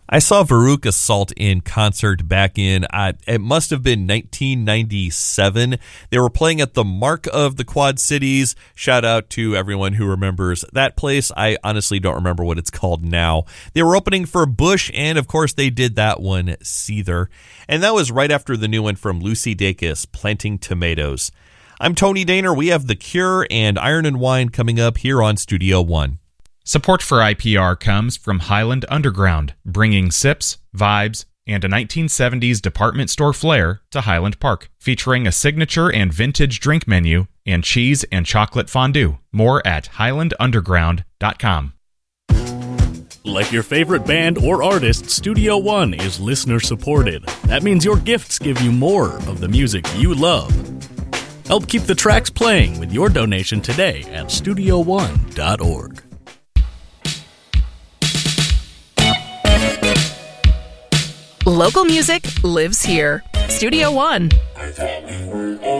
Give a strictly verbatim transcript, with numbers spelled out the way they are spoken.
I saw Veruca Salt in concert back in, uh, it must have been nineteen ninety-seven. They were playing at the Mark of the Quad Cities. Shout out to everyone who remembers that place. I honestly don't remember what it's called now. They were opening for Bush, and of course they did that one, Seether. And that was right after the new one from Lucy Dacus, Planting Tomatoes. I'm Tony Daner. We have The Cure and Iron and Wine coming up here on Studio One. Support for I P R comes from Highland Underground, bringing sips, vibes, and a nineteen seventies department store flair to Highland Park, featuring a signature and vintage drink menu and cheese and chocolate fondue. More at highland underground dot com. Like your favorite band or artist, Studio One is listener supported. That means your gifts give you more of the music you love. Help keep the tracks playing with your donation today at studio one dot org. Local music lives here. Studio One.